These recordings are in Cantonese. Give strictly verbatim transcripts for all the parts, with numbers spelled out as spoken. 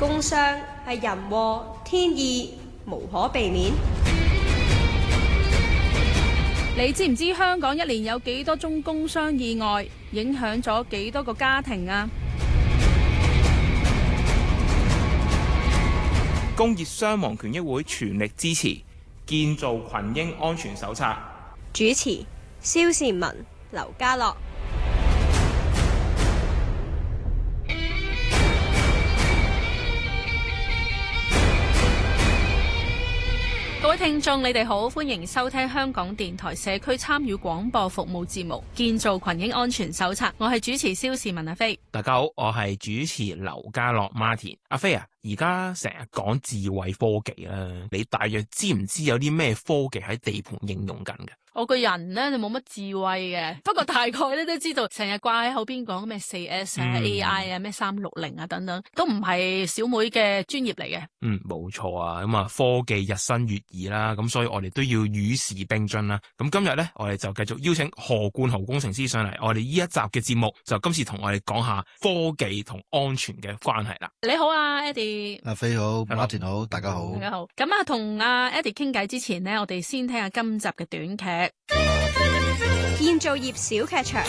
工傷係人禍天意，無可避免。 你知唔知香港一年有幾多宗工傷意外，影響咗幾多個家庭啊？ 工業傷亡權益會全力支持建造群英安全手冊。 主持：蕭倩文、劉家樂。 各位聽眾，你哋好，歡迎收聽香港電台社區參與廣播服務節目《建造群英安全手冊》。我係主持蕭倩文阿飛。 大家好，我係主持劉家樂 Martin。阿飛啊，而家成日講智慧科技啦，你大約知唔知有啲咩科技喺地盤應用緊嘅？ 我個人咧就冇乜智慧嘅，不過大概咧都知道，成日掛喺後邊講咩四 S 啊、嗯、A I 啊、咩三六零啊等等，都唔係小妹嘅專業嚟嘅。嗯， 冇錯啊，咁啊科技日新月異啦，咁所以我哋都要與時並進啦。咁今日咧，我哋就繼續邀請何冠豪工程師上嚟，我哋呢一集嘅節目就今次同我哋講下科技同安全嘅關係啦。 你好啊 Eddie， 阿飛好，馬田好，大家好， 大家好。咁啊，同阿 Eddie 傾偈之前呢，我哋先聽下今集嘅短劇。 建造業小劇場。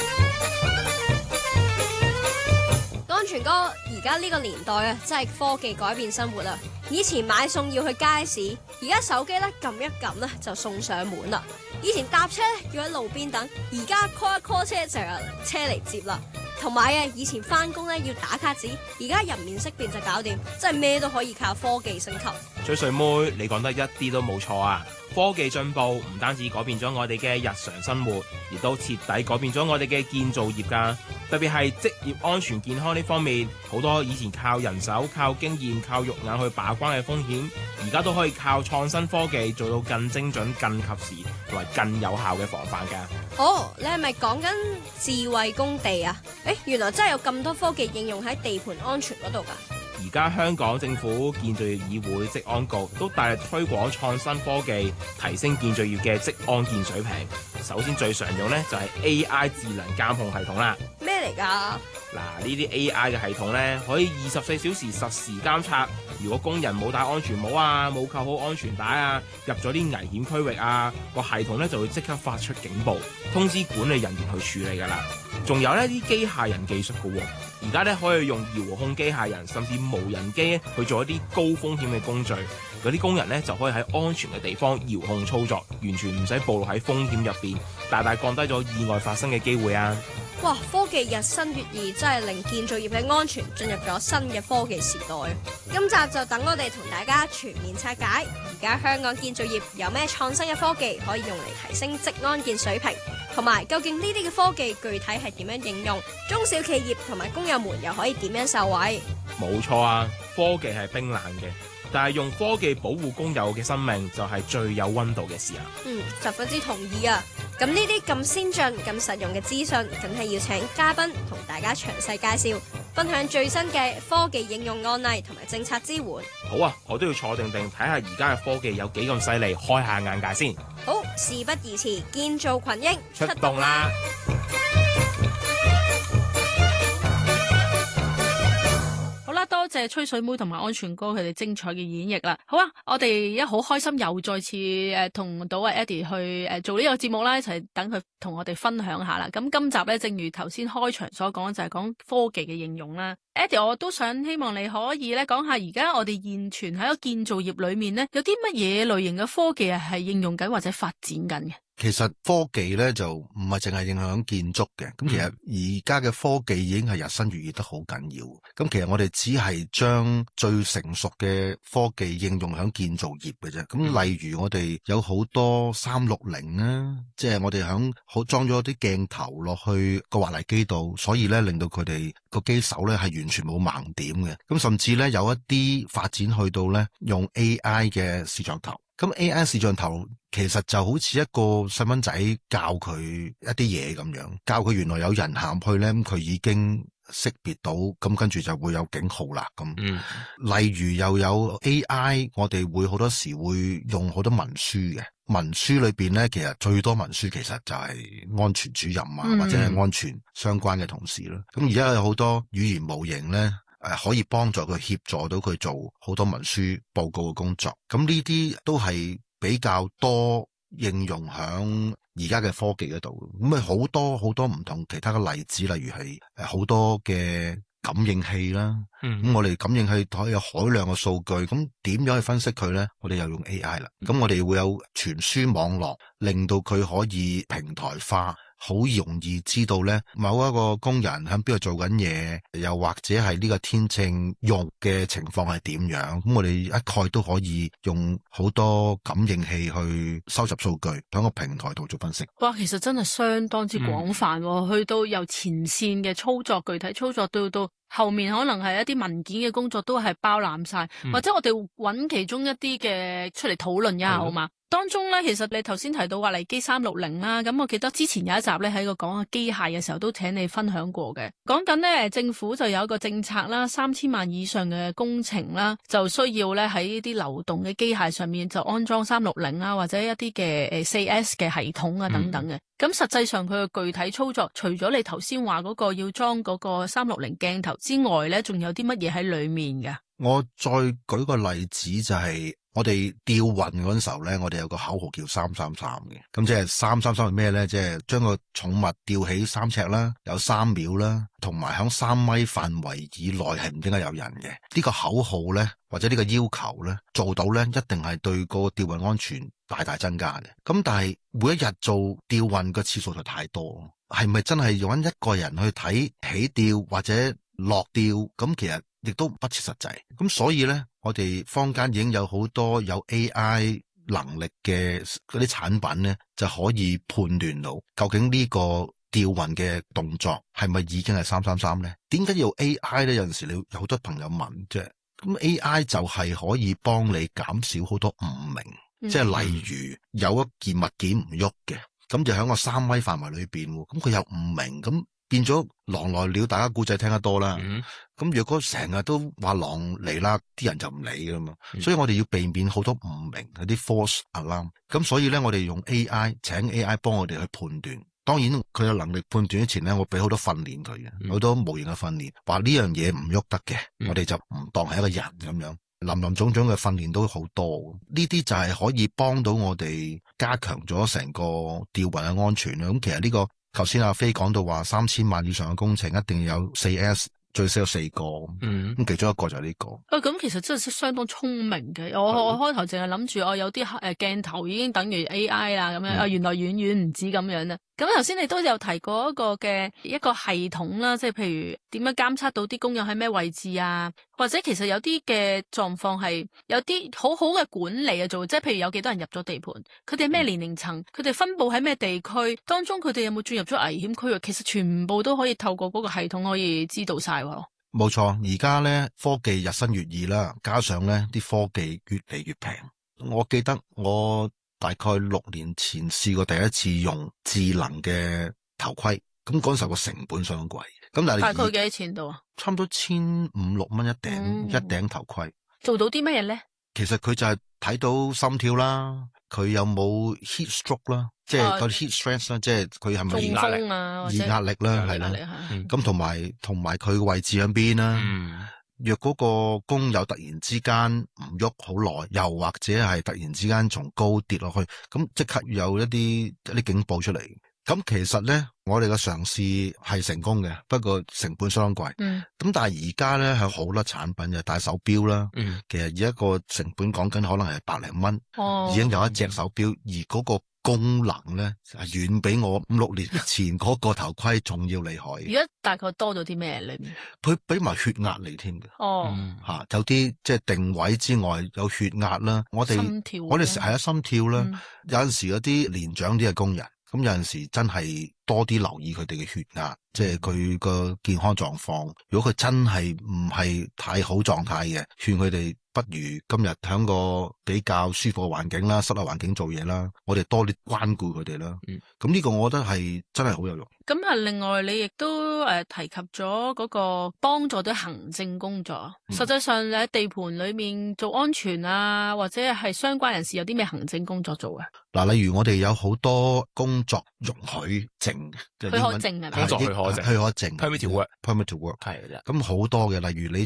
安全哥，而家呢個年代啊，真係科技改變生活啦。以前買餸要去街市，而家手機咧撳一撳咧就送上門啦。以前搭車要喺路邊等，而家 call 一 call 車就有車嚟接啦。同埋啊，以前翻工咧要打卡紙，而家人面識別就搞掂，真係咩都可以靠科技升級。 水水妹，你講得一啲都冇錯啊！科技進步唔單止改變咗我哋嘅日常生活，亦都徹底改變咗我哋嘅建造業㗎。特別係職業安全健康呢方面，好多以前靠人手、靠經驗、靠肉眼去把關嘅風險，而家都可以靠創新科技做到更精準、更及時同埋更有效嘅防範㗎。 哦，你係咪講緊智慧工地啊？誒，原來真係有咁多科技應用喺地盤安全嗰度㗎。 而家香港政府建造業議會職安局都大力推廣創新科技，提升建造業嘅職安健水平。首先最常用呢就係 A I 智能監控系統啦。 咩嚟㗎？ 嗱，呢啲 A I 嘅系統呢，可以二十四小時實時監察，如果工人冇戴安全帽啊，冇扣好安全帶啊，入咗啲危險區域啊，個系統呢就會即刻發出警報，通知管理人員去處理㗎啦。仲有呢啲機械人技術嘅喎，而家呢可以用遙控機械人甚至無人機去做一啲高風險嘅工序，嗰啲工人呢就可以喺安全嘅地方遙控操作，完全唔使暴露喺風險入邊，大大降低咗意外發生嘅機會啊！ 哇！科技日新月異，真係令建造業嘅安全進入咗新嘅科技時代。今集就等我哋同大家全面拆解，而家香港建造業有咩創新嘅科技可以用嚟提升職安健水平，同埋究竟呢啲嘅科技具體係點樣應用？中小企業同埋工友們又可以點樣受惠？ 冇錯啊，科技係冰冷嘅，但係用科技保護工友嘅生命就係最有溫度嘅事啊！ 嗯，十分之同意啊！咁呢啲咁先進、咁實用嘅資訊，梗係要請嘉賓同大家詳細介紹，分享最新嘅科技應用案例同埋政策支援。 好啊，我都要坐定定睇下而家嘅科技有幾咁犀利，開下眼界先。 好，事不宜遲，建造群英出動啦！ 多謝吹水妹同埋安全哥佢哋精彩嘅演繹啦。好啊，我哋一好開心又再次誒同到阿 Eddie 去誒做呢個節目啦，一齊等佢同我哋分享下啦。咁今集咧，正如頭先開場所講，就係講科技嘅應用啦。Eddie，我都想希望你可以咧講下而家我哋現存喺個建造業裏面咧，有啲乜嘢類型嘅科技係應用緊或者發展緊嘅？ 其實科技咧就唔係淨係影響建築嘅，咁其實而家嘅科技已經係日新月異得好緊要。咁其實我哋只係將最成熟嘅科技應用喺建造業嘅啫。咁例如我哋有好多三六零啊，即係我哋響好裝咗啲鏡頭落去個滑泥機度，所以咧令到佢哋個機手咧係完全冇盲點嘅。咁甚至咧有一啲發展去到咧用 A I 嘅攝像頭。咁 A I 攝像頭其實就好似一個細蚊仔教佢一啲嘢咁樣，教佢原來有人行去咧，咁佢已經識別到，咁跟住就會有警號啦咁。嗯，例如又有 A I， 我哋會好多時會用好多文書嘅文書裏邊咧，其實最多文書其實就係安全主任啊，嗯、或者係安全相關嘅同事啦。咁而家有好多語言模型咧。 誒可以幫助佢協助到佢做好多文書報告嘅工作。咁呢啲都係比較多應用響而家嘅科技嗰度。咁啊好多好多唔同其他嘅例子，例如係誒好多嘅感應器啦。咁、嗯、我哋感應器可以有海量嘅數據，咁點樣去分析佢咧？我哋又用 A I 啦。咁我哋會有傳輸網絡，令到佢可以平台化。好容易知道咧，某一個工人喺邊度做緊嘢，又或者係呢個天秤用嘅情況係點樣，咁我哋一概都可以用好多感應器去收集數據，喺個平台度做分析。 哇，其實真係相當之廣泛，嗯、去到由前線嘅操作、具體操作到到後面可能係一啲文件嘅工作都係包攬晒，嗯、或者我哋揾其中一啲嘅出嚟討論一下好嘛？當中咧，其實你頭先提到話利基三六零啦，咁我記得之前有一集咧喺個講嘅機械嘅時候都請你分享過嘅，講緊咧政府就有一個政策啦，三千萬以上嘅工程啦，就需要咧喺呢啲流動嘅機械上面就安裝三六零啊，或者一啲嘅誒四 S 嘅系統啊等等嘅。咁、嗯、實際上佢嘅具體操作，除咗你頭先話嗰個要裝嗰個三六零鏡頭之外咧，仲有啲乜嘢喺裏面㗎？我再舉個例子就係、是。我哋吊運嗰陣時候咧，我哋有個口號叫三三三嘅，咁即係三三三係咩咧？即係將個寵物吊起三尺啦，有三秒啦，同埋響三米範圍以內係唔應該有人嘅。呢個口號咧，或者呢個要求咧，做到咧，一定係對個吊運安全大大增加嘅。咁但係每一日做吊運個次數就太多，係咪真係揾一個人去睇起吊或者落吊？咁其實亦都不切實際。咁所以咧，我哋坊間已經有好多有 A I 能力嘅嗰啲產品咧，就可以判斷到究竟呢個吊運嘅動作係咪已經係三三三咧？點解要 A I 咧？有陣時你有好多朋友問啫。咁 A I 就係可以幫你減少好多誤明，嗯、即係例如有一件物件唔喐嘅，咁就喺個三米範圍裏邊，咁佢有誤明，咁變咗狼來了，大家古仔聽得多啦。咁、嗯、若果成日都話狼嚟啦，啲人就唔理噶嘛。嗯、所以我哋要避免好多誤明，有啲 false alarm。咁所以咧，我哋用 A I， 請 A I 幫我哋去判斷。當然佢有能力判斷之前咧，我俾好多訓練佢嘅，好、嗯、多模型嘅訓練，話呢樣嘢唔喐得嘅，嗯、我哋就唔當係一個人咁樣。林林總總嘅訓練都好多，呢啲就係可以幫到我哋加強咗成個吊運嘅安全啦。咁其實呢、這個頭先阿飛講到話三千萬以上嘅工程一定要有四 S。最少有四個，嗯，咁其中一個就係呢、這個。啊，咁其實真係相當聰明嘅。我的我開頭淨係諗住，我有啲誒鏡頭已經等於 A I 啦，咁樣啊，原來遠遠唔止咁樣啦。咁頭先你都有提過一個嘅一個系統啦，即係譬如點樣監測到啲工友喺咩位置啊，或者其實有啲嘅狀況係有啲好好嘅管理啊做，即係譬如有幾多人入咗地盤，佢哋咩年齡層，佢哋、嗯、分佈喺咩地區，當中佢哋有冇進入咗危險區域，其實全部都可以透過嗰個系統可以知道晒。 冇錯，而家咧科技日新月異啦，加上咧啲科技越嚟越平。我記得我大概六年前試過第一次用智能嘅頭盔，咁嗰陣時候個成本相當貴。咁但係大概幾多錢度啊？差唔多千五六蚊一頂，嗯、一頂頭盔。 做到啲咩嘢咧？ 其實佢就係睇到心跳啦，佢有冇 heat stroke 啦，即係個 heat stress 啦，即係佢係咪中風啊， 熱壓力啦，係啦，咁同埋同埋佢個位置喺邊啦。嗯、若嗰個工友突然之間唔喐好耐，又或者係突然之間從高跌落去，咁即刻有一啲一啲警報出嚟。咁其實咧，我哋嘅嘗試係成功嘅，不過成本相當貴。嗯。咁但係而家咧係好多產品嘅戴手錶啦。嗯。其實而家個成本講緊可能係百零蚊。哦。已經有一隻手錶，而嗰個功能咧係遠比我五六年前嗰個頭盔仲要厲害。而家大概多咗啲咩裏面？ 佢俾埋血壓嚟添嘅。 哦。 吓、嗯，有啲即係定位之外，有血壓啦。我哋心跳。 我哋係啊心跳啦。 嗯、 有陣時有啲年長啲嘅工人。咁有陣時真係多啲留意佢哋嘅血壓，即係佢個健康狀況。如果佢真係唔係太好狀態嘅，勸佢哋不如今日喺個比較舒服嘅環境啦、室內環境做嘢啦，我哋多啲關顧佢哋啦。咁呢、嗯、個我覺得係真係好有用。 咁啊，另外你亦都誒、呃、提及咗嗰個幫助啲行政工作。嗯、實際上你喺地盤裏面做安全啊，或者係相關人士有啲咩行政工作做啊？ 嗱，例如我哋有好多工作容許證， 許可證係咪？ 工作許可證， 許可證 permit to work，permit to work 係嘅啫。 咁好多嘅，例如你